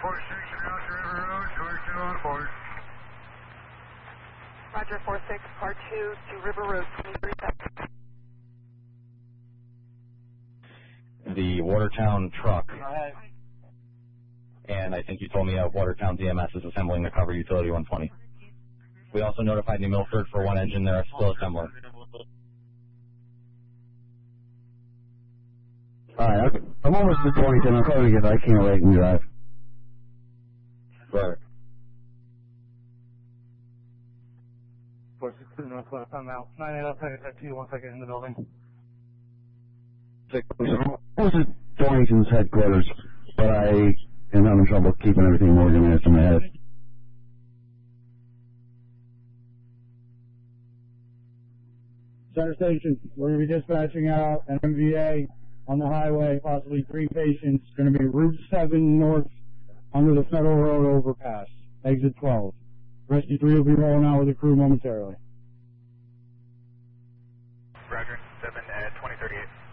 Roger, 46, car 2 to River Road, 23 The Watertown truck, and I think you told me Watertown DMS is assembling the cover utility 120. We also notified New Milford for one engine there, still assembling. Alright, I'm almost at Torrington. I'm probably get I can't wait and drive. Right. 462 Northwest, I'm out. 98 outside, I see you 1 second in the building. I'm almost at Torrington's headquarters, but I am having trouble keeping everything organized in my head. Center Station, we're going to be dispatching out an MVA on the highway, possibly 3 patients. Going to be Route 7 north under the Federal Road overpass, exit 12. Rescue 3 will be rolling out with the crew momentarily. Roger, 7 at 2038.